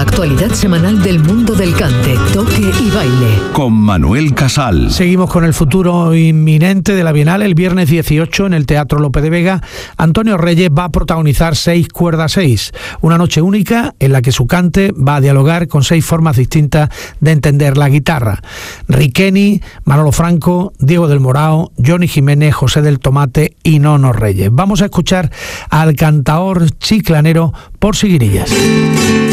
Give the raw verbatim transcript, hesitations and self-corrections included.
actualidad semanal del mundo del cante, toque y baile. Con Manuel Casal. Seguimos con el futuro inminente de la Bienal. El viernes dieciocho en el Teatro Lope de Vega, Antonio Reyes va a protagonizar Seis Cuerdas Seis, una noche única en la que su cante va a dialogar con seis formas distintas de entender la guitarra. Riqueni, Manolo Franco, Diego del Morao, Johnny Jiménez, José del Tomate y Nono Reyes. Vamos a escuchar al cantaor chiclanero Por Siguirillas.